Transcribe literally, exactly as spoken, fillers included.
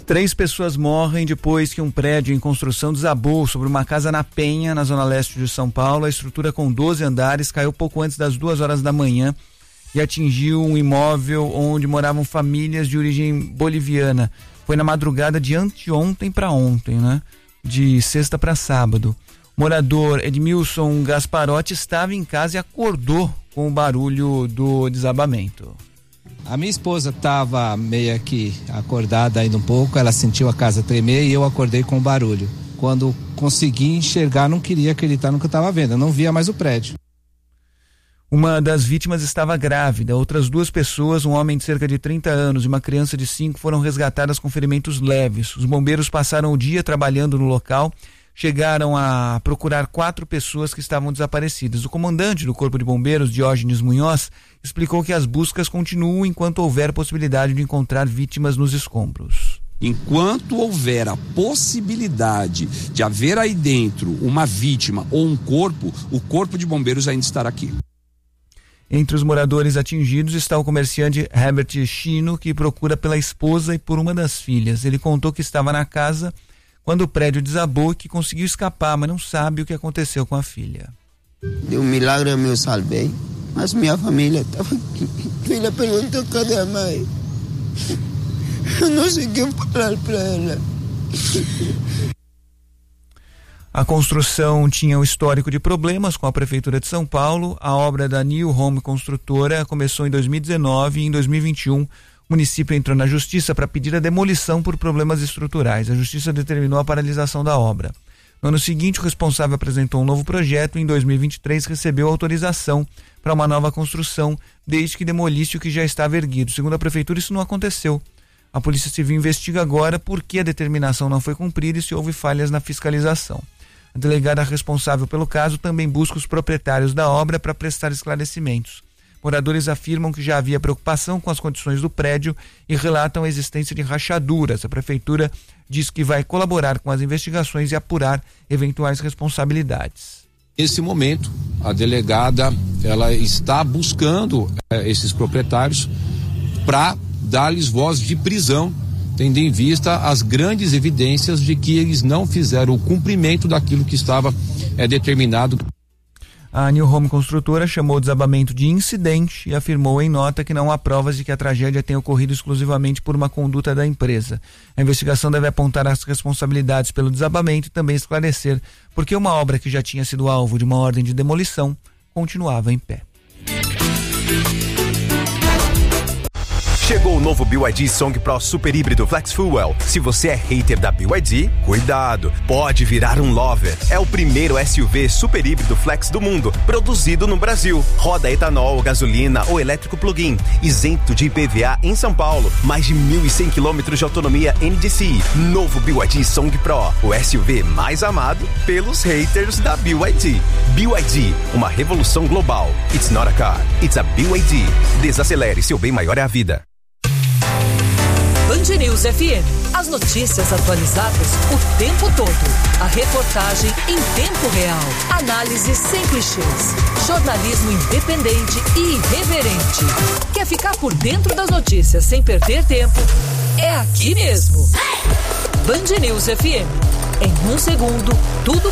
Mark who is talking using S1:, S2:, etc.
S1: Três pessoas morrem depois que um prédio em construção desabou sobre uma casa na Penha, na zona leste de São Paulo. A estrutura, com doze andares, caiu pouco antes das duas horas da manhã e atingiu um imóvel onde moravam famílias de origem boliviana. Foi na madrugada de anteontem para ontem, né? De sexta para sábado. O morador Edmilson Gasparotti estava em casa e acordou com o barulho do desabamento.
S2: A minha esposa estava meio que acordada ainda um pouco, ela sentiu a casa tremer e eu acordei com o barulho. Quando consegui enxergar, não queria acreditar no que eu estava vendo, eu não via mais o prédio.
S1: Uma das vítimas estava grávida. Outras duas pessoas, um homem de cerca de trinta anos e uma criança de cinco, foram resgatadas com ferimentos leves. Os bombeiros passaram o dia trabalhando no local. Chegaram a procurar quatro pessoas que estavam desaparecidas. O comandante do Corpo de Bombeiros, Diógenes Munhoz, explicou que as buscas continuam enquanto houver possibilidade de encontrar vítimas nos escombros.
S3: Enquanto houver a possibilidade de haver aí dentro uma vítima ou um corpo, o Corpo de Bombeiros ainda estará aqui.
S1: Entre os moradores atingidos está o comerciante Herbert Chino, que procura pela esposa e por uma das filhas. Ele contou que estava na casa quando o prédio desabou e que conseguiu escapar, mas não sabe o que aconteceu com a filha.
S4: De um milagre eu me salvei, mas minha família estava aqui. Filha perguntou cadê a mãe. Eu não sei o que falar para ela.
S1: A construção tinha um histórico de problemas com a Prefeitura de São Paulo. A obra da New Home Construtora começou em dois mil e dezenove e em dois mil e vinte e um o município entrou na justiça para pedir a demolição por problemas estruturais. A justiça determinou a paralisação da obra. No ano seguinte, o responsável apresentou um novo projeto e em dois mil e vinte e três recebeu autorização para uma nova construção, desde que demolisse o que já estava erguido. Segundo a Prefeitura, isso não aconteceu. A Polícia Civil investiga agora por que a determinação não foi cumprida e se houve falhas na fiscalização. A delegada responsável pelo caso também busca os proprietários da obra para prestar esclarecimentos. Moradores afirmam que já havia preocupação com as condições do prédio e relatam a existência de rachaduras. A Prefeitura diz que vai colaborar com as investigações e apurar eventuais responsabilidades.
S5: Nesse momento, a delegada ela está buscando eh, esses proprietários para dar-lhes voz de prisão, tendo em vista as grandes evidências de que eles não fizeram o cumprimento daquilo que estava é, determinado.
S1: A New Home Construtora chamou o desabamento de incidente e afirmou em nota que não há provas de que a tragédia tenha ocorrido exclusivamente por uma conduta da empresa. A investigação deve apontar as responsabilidades pelo desabamento e também esclarecer por que uma obra que já tinha sido alvo de uma ordem de demolição continuava em pé.
S6: Chegou o novo B Y D Song Pro Super Híbrido Flex Fuel. Se você é hater da B Y D, cuidado, pode virar um lover. É o primeiro S U V super híbrido flex do mundo, produzido no Brasil. Roda etanol, gasolina ou elétrico plug-in, isento de I P V A em São Paulo. Mais de mil e cem quilômetros de autonomia N D C I. Novo B Y D Song Pro, o S U V mais amado pelos haters da B Y D. B Y D, uma revolução global. It's not a car, it's a B Y D. Desacelere, seu bem maior é a vida.
S7: Band News F M. As notícias atualizadas o tempo todo. A reportagem em tempo real. Análise sem clichês. Jornalismo independente e irreverente. Quer ficar por dentro das notícias sem perder tempo? É aqui mesmo. Band News F M. Em um segundo, tudo